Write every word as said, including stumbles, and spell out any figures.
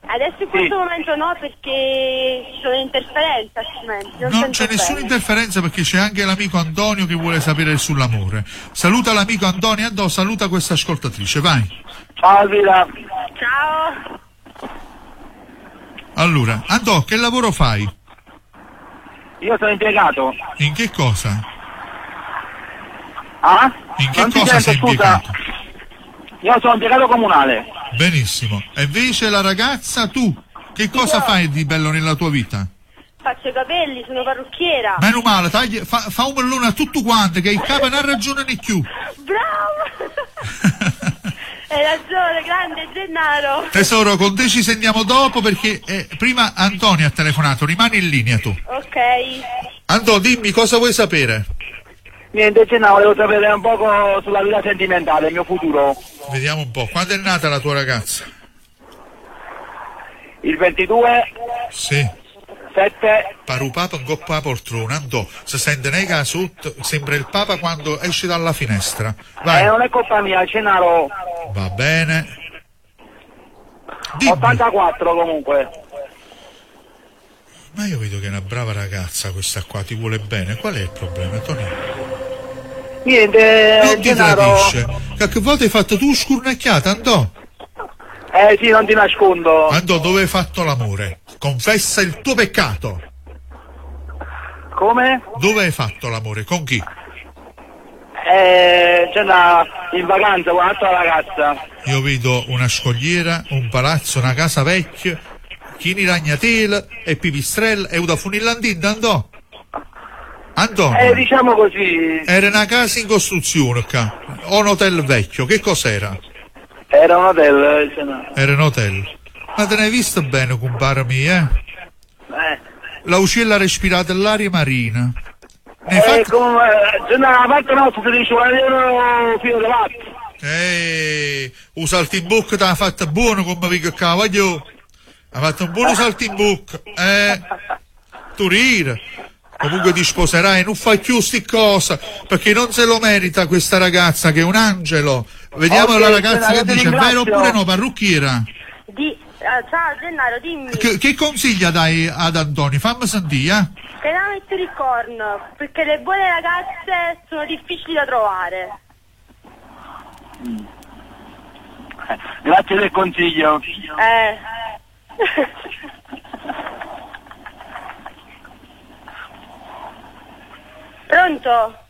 Adesso in questo sì. momento no, perché ci sono interferenze altrimenti. Non, non c'è nessuna bene. interferenza perché c'è anche l'amico Antonio che vuole sapere sull'amore. Saluta l'amico Antonio Andò, saluta questa ascoltatrice, vai. Ciao Elvira. Ciao. Allora, Andò, che lavoro fai? Io sono impiegato. In che cosa? Ah? In che non cosa sei sento, impiegato? Scusa. Io sono impiegato comunale. Benissimo. E invece la ragazza, tu, che cosa Io... fai di bello nella tua vita? Faccio i capelli, sono parrucchiera. Meno male, tagli, fa, fa un bellone a tutto quanto, che il capo non ha ragione né più. Bravo! Hai ragione, grande Gennaro. Tesoro, con te ci sentiamo dopo perché eh, prima Antonio ha telefonato, rimani in linea tu. Ok. Antonio, dimmi cosa vuoi sapere? Niente, Gennaro, volevo sapere un poco sulla vita sentimentale, il mio futuro. Vediamo un po', quando è nata la tua ragazza? Il ventidue. Sì. sette. Paru papa un coppa poltrona, andò, si sente nega sotto, sembra il papa quando esce dalla finestra. Vai. Eh, non è colpa mia, Gennaro. Va bene. Dimmi. ottantaquattro comunque. Ma io vedo che è una brava ragazza questa qua, ti vuole bene. Qual è il problema, Tonino? Niente, non ti Gennaro. tradisce. Qualche volta hai fatto tu scurnacchiata, andò? Eh sì, non ti nascondo. Andò, dove hai fatto l'amore? Confessa il tuo peccato. Come? Dove hai fatto l'amore? Con chi? Eh, c'è una, in vacanza con un'altra ragazza. Io vedo una scogliera, un palazzo, una casa vecchia, chini ragnatela e pipistrella e una funillandina, andò? Andò? Eh, diciamo così. Era una casa in costruzione, qua. O un hotel vecchio, che cos'era? Era un hotel, Gennaro. Era un hotel. Ma te ne hai visto bene, compare mio, eh? Eh. La uccella ha respirato l'aria marina. Ne Eh, fatti... come, Gennaro, la parte nostra si dice un filo di latte. Eh, un saltimbocca ti ha fatto buono come vi che cavaglio. Ha fatto un buono saltimbocca. Eh, tu rire. Comunque ti sposerai, non fai più sti cosa, perché non se lo merita questa ragazza che è un angelo. Vediamo okay, la ragazza Gennaro, che dice, vero oppure no, parrucchiera? Di, uh, ciao Gennaro, dimmi. Che, che consiglia dai ad Antonio? Fammi sentire, eh? Che non metti il corno, perché le buone ragazze sono difficili da trovare. Mm. Grazie del consiglio. Eh. Pronto?